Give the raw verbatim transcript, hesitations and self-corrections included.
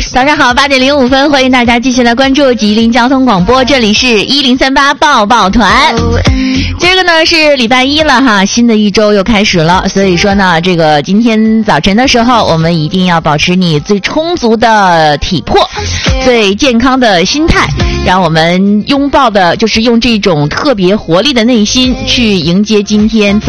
早上好，八点零五分，欢迎大家继续来关注吉林交通广播，这里是一零三八抱抱团。这个呢是礼拜一了哈，新的一周又开始了，所以说呢，这个今天早晨的时候，我们一定要保持你最充足的体魄，最健康的心态，让我们拥抱的，就是用这种特别活力的内心去迎接今天早